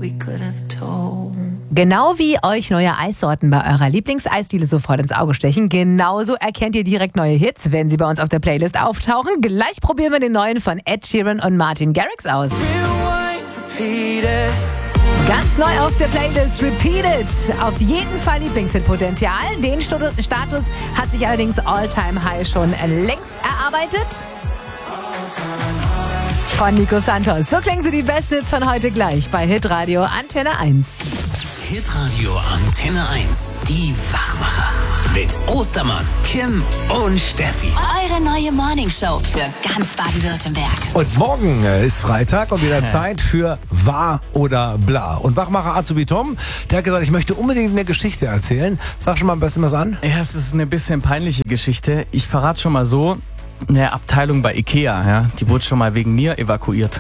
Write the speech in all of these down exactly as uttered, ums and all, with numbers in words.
Genau wie euch neue Eissorten bei eurer Lieblingseisdiele sofort ins Auge stechen, genauso erkennt ihr direkt neue Hits, wenn sie bei uns auf der Playlist auftauchen. Gleich probieren wir den neuen von Ed Sheeran und Martin Garrix aus. Ganz neu auf der Playlist, Repeat It. Auf jeden Fall Lieblingshit-Potenzial. Den Status hat sich allerdings All-Time High schon längst erarbeitet. Von Nico Santos. So klingen sie die besten Hits von heute gleich bei Hitradio Antenne eins. Hitradio Antenne eins. Die Wachmacher. Mit Ostermann, Kim und Steffi. Eure neue Morningshow für ganz Baden-Württemberg. Und morgen ist Freitag und wieder Zeit für Wahr oder Bla. Und Wachmacher Azubi Tom, der hat gesagt, ich möchte unbedingt eine Geschichte erzählen. Sag schon mal ein bisschen was an. Ja, es ist eine bisschen peinliche Geschichte. Ich verrate schon mal so, eine Abteilung bei Ikea, ja, die wurde schon mal wegen mir evakuiert.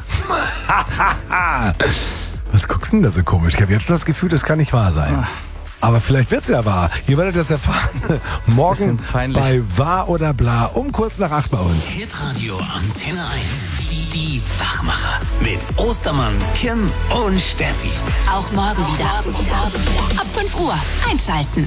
Was guckst du denn da so komisch? Ich habe jetzt schon das Gefühl, das kann nicht wahr sein. Aber vielleicht wird's ja wahr. Ihr werdet das erfahren. Morgen bei Wahr oder Bla um kurz nach acht bei uns. Hitradio Antenne eins. Die, die Wachmacher. Mit Ostermann, Kim und Steffi. Auch morgen wieder. Ab fünf Uhr einschalten.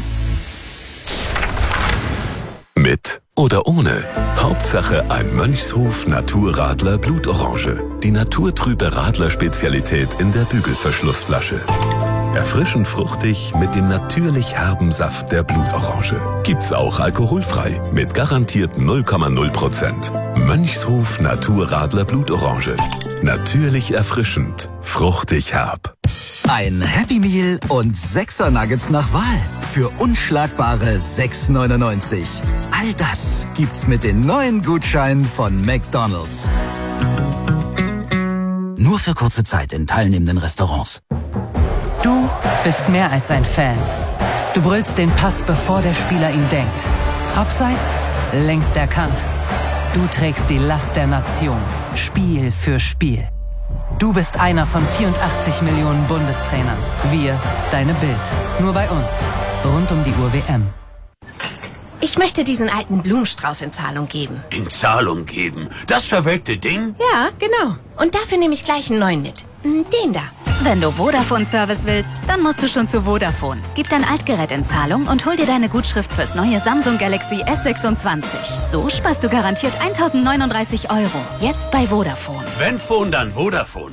Mit oder ohne. Hauptsache ein Mönchshof Naturradler Blutorange. Die naturtrübe Radler-Spezialität in der Bügelverschlussflasche. Erfrischend fruchtig mit dem natürlich herben Saft der Blutorange. Gibt's auch alkoholfrei mit garantiert null Komma null Prozent. Mönchshof Naturradler Blutorange. Natürlich erfrischend, fruchtig herb. Ein Happy Meal und Sechser Nuggets nach Wahl für unschlagbare sechs neunundneunzig. All das gibt's mit den neuen Gutscheinen von McDonald's. Nur für kurze Zeit in teilnehmenden Restaurants. Du bist mehr als ein Fan. Du brüllst den Pass, bevor der Spieler ihn denkt. Abseits, längst erkannt. Du trägst die Last der Nation, Spiel für Spiel. Du bist einer von vierundachtzig Millionen Bundestrainern. Wir, deine Bild. Nur bei uns. Rund um die Uhr W M. Ich möchte diesen alten Blumenstrauß in Zahlung geben. In Zahlung geben? Das verwelkte Ding? Ja, genau. Und dafür nehme ich gleich einen neuen mit. Den da. Wenn du Vodafone-Service willst, dann musst du schon zu Vodafone. Gib dein Altgerät in Zahlung und hol dir deine Gutschrift fürs neue Samsung Galaxy S sechsundzwanzig. So sparst du garantiert eintausendneununddreißig Euro. Jetzt bei Vodafone. Wenn Phone, dann Vodafone.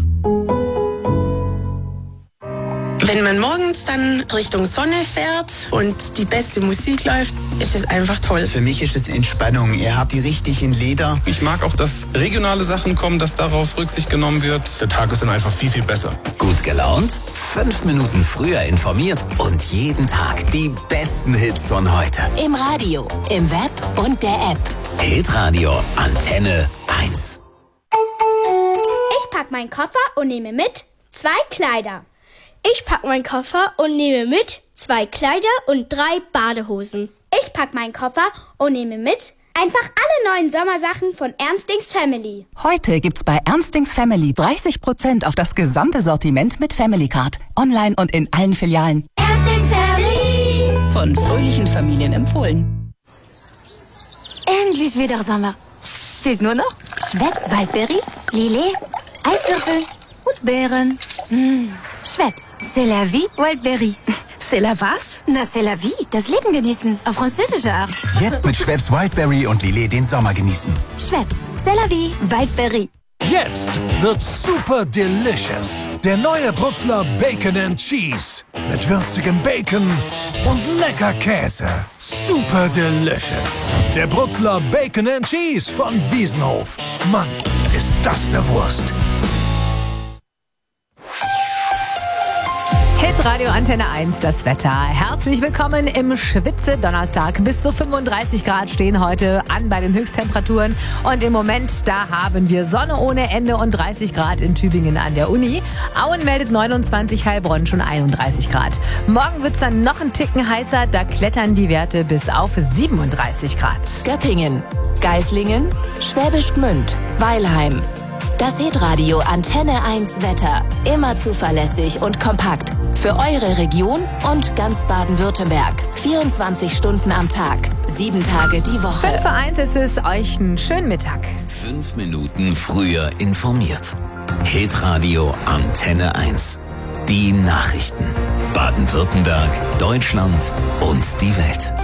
Wenn man morgens dann Richtung Sonne fährt und die beste Musik läuft, ist es einfach toll. Für mich ist es Entspannung. Ihr habt die richtig in Leder. Ich mag auch, dass regionale Sachen kommen, dass darauf Rücksicht genommen wird. Der Tag ist dann einfach viel, viel besser. Gut gelaunt, fünf Minuten früher informiert und jeden Tag die besten Hits von heute. Im Radio, im Web und der App. Hitradio Antenne eins. Ich pack meinen Koffer und nehme mit zwei Kleider. Ich pack meinen Koffer und nehme mit zwei Kleider und drei Badehosen. Ich pack meinen Koffer und nehme mit einfach alle neuen Sommersachen von Ernstings Family. Heute gibt's bei Ernstings Family dreißig Prozent auf das gesamte Sortiment mit Family Card. Online und in allen Filialen. Ernstings Family. Von fröhlichen Familien empfohlen. Endlich wieder Sommer. Fehlt nur noch Schweppes Waldbeere, Lillet, Eiswürfel und Beeren. Mmh. Schweppes, c'est la vie, Wildberry. C'est la was? Na, c'est la vie, das Leben genießen, auf französische Art. Jetzt mit Schweppes Wildberry und Lillet den Sommer genießen. Schweppes, c'est la vie, Wildberry. Jetzt wird's super delicious. Der neue Brutzler Bacon and Cheese. Mit würzigem Bacon und lecker Käse. Super delicious. Der Brutzler Bacon and Cheese von Wiesenhof. Mann, ist das eine Wurst. Hitradio Antenne eins, das Wetter. Herzlich willkommen im Schwitze-Donnerstag. Bis zu fünfunddreißig Grad stehen heute an bei den Höchsttemperaturen. Und im Moment, da haben wir Sonne ohne Ende und dreißig Grad in Tübingen an der Uni. Auen meldet neunundzwanzig, Heilbronn schon einunddreißig Grad. Morgen wird's dann noch einen Ticken heißer. Da klettern die Werte bis auf siebenunddreißig Grad. Göppingen, Geislingen, Schwäbisch Gmünd, Weilheim. Das Hitradio Antenne eins Wetter. Immer zuverlässig und kompakt. Für eure Region und ganz Baden-Württemberg. vierundzwanzig Stunden am Tag. Sieben Tage die Woche. fünf vor eins ist es. Euch einen schönen Mittag. Fünf Minuten früher informiert. Hitradio Antenne eins. Die Nachrichten. Baden-Württemberg, Deutschland und die Welt.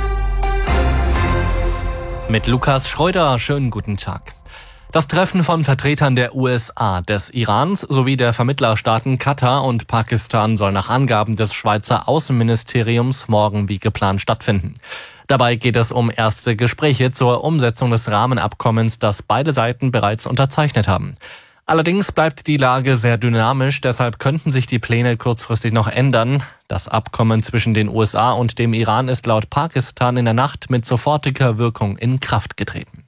Mit Lukas Schreuder, schönen guten Tag. Das Treffen von Vertretern der U S A, des Irans sowie der Vermittlerstaaten Katar und Pakistan soll nach Angaben des Schweizer Außenministeriums morgen wie geplant stattfinden. Dabei geht es um erste Gespräche zur Umsetzung des Rahmenabkommens, das beide Seiten bereits unterzeichnet haben. Allerdings bleibt die Lage sehr dynamisch, deshalb könnten sich die Pläne kurzfristig noch ändern. Das Abkommen zwischen den U S A und dem Iran ist laut Pakistan in der Nacht mit sofortiger Wirkung in Kraft getreten.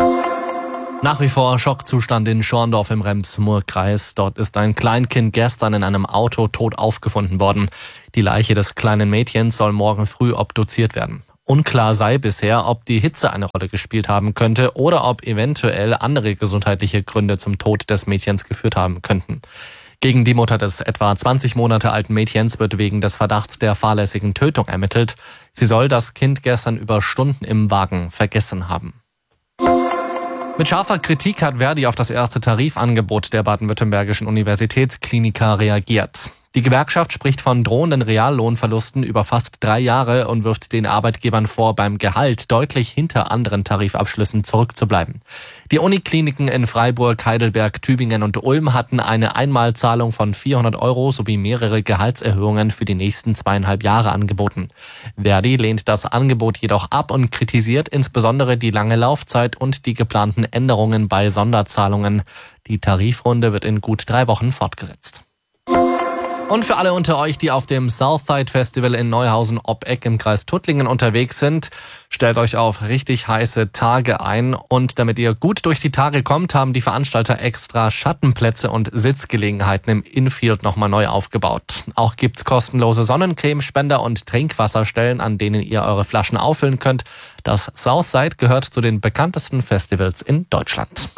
Nach wie vor Schockzustand in Schorndorf im Rems-Murr-Kreis. Dort ist ein Kleinkind gestern in einem Auto tot aufgefunden worden. Die Leiche des kleinen Mädchens soll morgen früh obduziert werden. Unklar sei bisher, ob die Hitze eine Rolle gespielt haben könnte oder ob eventuell andere gesundheitliche Gründe zum Tod des Mädchens geführt haben könnten. Gegen die Mutter des etwa zwanzig Monate alten Mädchens wird wegen des Verdachts der fahrlässigen Tötung ermittelt. Sie soll das Kind gestern über Stunden im Wagen vergessen haben. Mit scharfer Kritik hat Verdi auf das erste Tarifangebot der baden-württembergischen Universitätskliniker reagiert. Die Gewerkschaft spricht von drohenden Reallohnverlusten über fast drei Jahre und wirft den Arbeitgebern vor, beim Gehalt deutlich hinter anderen Tarifabschlüssen zurückzubleiben. Die Unikliniken in Freiburg, Heidelberg, Tübingen und Ulm hatten eine Einmalzahlung von vierhundert Euro sowie mehrere Gehaltserhöhungen für die nächsten zweieinhalb Jahre angeboten. Verdi lehnt das Angebot jedoch ab und kritisiert insbesondere die lange Laufzeit und die geplanten Änderungen bei Sonderzahlungen. Die Tarifrunde wird in gut drei Wochen fortgesetzt. Und für alle unter euch, die auf dem Southside Festival in Neuhausen-Ob-Eck im Kreis Tuttlingen unterwegs sind, stellt euch auf richtig heiße Tage ein. Und damit ihr gut durch die Tage kommt, haben die Veranstalter extra Schattenplätze und Sitzgelegenheiten im Infield nochmal neu aufgebaut. Auch gibt's kostenlose Sonnencremespender und Trinkwasserstellen, an denen ihr eure Flaschen auffüllen könnt. Das Southside gehört zu den bekanntesten Festivals in Deutschland.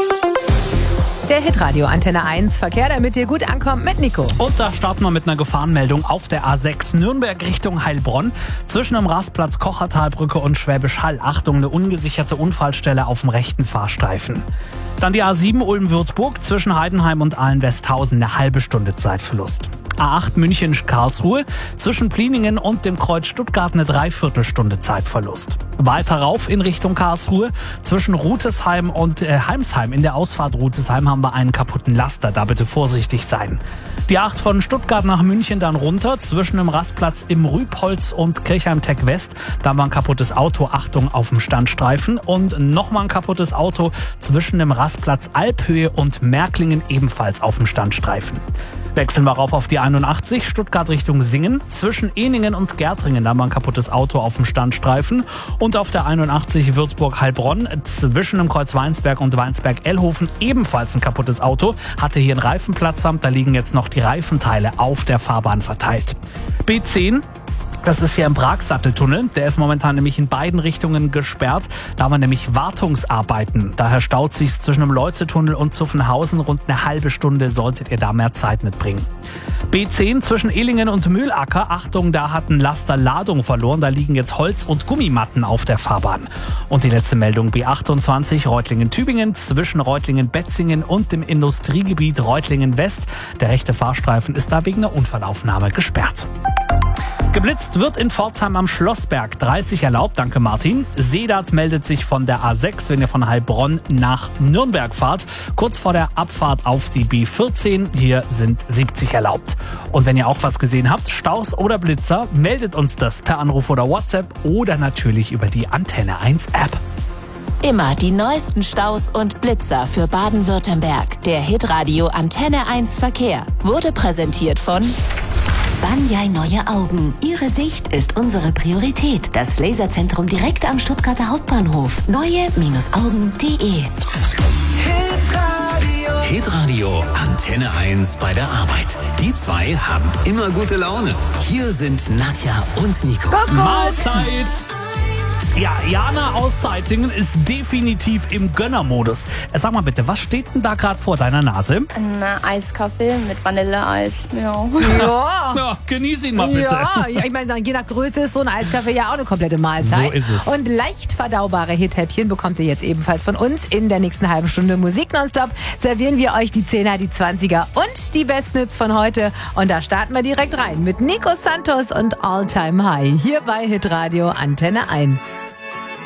Der Hitradio Antenne eins Verkehr, damit ihr gut ankommt mit Nico. Und da starten wir mit einer Gefahrenmeldung auf der A sechs Nürnberg Richtung Heilbronn. Zwischen dem Rastplatz Kochertalbrücke und Schwäbisch Hall. Achtung, eine ungesicherte Unfallstelle auf dem rechten Fahrstreifen. Dann die A sieben Ulm-Würzburg zwischen Heidenheim und Ahlen-Westhausen. Eine halbe Stunde Zeitverlust. A acht München-Karlsruhe zwischen Pliningen und dem Kreuz Stuttgart eine Dreiviertelstunde Zeitverlust. Weiter rauf in Richtung Karlsruhe zwischen Rutesheim und äh, Heimsheim. In der Ausfahrt Rutesheim haben wir einen kaputten Laster, da bitte vorsichtig sein. Die acht von Stuttgart nach München dann runter zwischen dem Rastplatz im Rübholz und Kirchheim-Tech West. Da haben wir ein kaputtes Auto, Achtung auf dem Standstreifen. Und nochmal ein kaputtes Auto zwischen dem Rastplatz Alphöhe und Märklingen, ebenfalls auf dem Standstreifen. Wechseln wir rauf auf die einundachtzig, Stuttgart Richtung Singen. Zwischen Ehningen und Gärtringen, da haben wir ein kaputtes Auto auf dem Standstreifen. Und auf der einundachtzig Würzburg-Heilbronn, zwischen dem Kreuz Weinsberg und Weinsberg-Ellhofen, ebenfalls ein kaputtes Auto. Hatte hier einen Reifenplatzamt, da liegen jetzt noch die Reifenteile auf der Fahrbahn verteilt. B zehn. Das ist hier im Pragsatteltunnel. Der ist momentan nämlich in beiden Richtungen gesperrt. Da haben wir nämlich Wartungsarbeiten. Daher staut sich zwischen dem Leuzetunnel und Zuffenhausen. Rund eine halbe Stunde solltet ihr da mehr Zeit mitbringen. B zehn zwischen Ehlingen und Mühlacker. Achtung, da hat ein Laster Ladung verloren. Da liegen jetzt Holz- und Gummimatten auf der Fahrbahn. Und die letzte Meldung B achtundzwanzig Reutlingen-Tübingen zwischen Reutlingen-Betzingen und dem Industriegebiet Reutlingen-West. Der rechte Fahrstreifen ist da wegen einer Unfallaufnahme gesperrt. Geblitzt wird in Pforzheim am Schlossberg. dreißig erlaubt, danke Martin. Sedat meldet sich von der A sechs, wenn ihr von Heilbronn nach Nürnberg fahrt. Kurz vor der Abfahrt auf die B vierzehn. Hier sind siebzig erlaubt. Und wenn ihr auch was gesehen habt, Staus oder Blitzer, meldet uns das per Anruf oder WhatsApp oder natürlich über die Antenne eins App. Immer die neuesten Staus und Blitzer für Baden-Württemberg. Der Hitradio Antenne eins Verkehr wurde präsentiert von Banyai Neue Augen. Ihre Sicht ist unsere Priorität. Das Laserzentrum direkt am Stuttgarter Hauptbahnhof. neue Augen punkt de. Hitradio. Hitradio Antenne eins bei der Arbeit. Die zwei haben immer gute Laune. Hier sind Nadja und Nico. Mahlzeit! Ja, Jana aus Zeitingen ist definitiv im Gönnermodus. Sag mal bitte, was steht denn da gerade vor deiner Nase? Ein Eiskaffee mit Vanilleeis. Ja. Ja, Ja, genieß ihn mal bitte. Ja, ja, ich meine, je nach Größe ist so ein Eiskaffee ja auch eine komplette Mahlzeit. So ist es. Und leicht verdaubare Hithäppchen bekommt ihr jetzt ebenfalls von uns. In der nächsten halben Stunde Musik nonstop servieren wir euch die Zehner, die Zwanziger und die Besten Hits von heute. Und da starten wir direkt rein mit Nico Santos und All Time High hier bei Hitradio Antenne eins.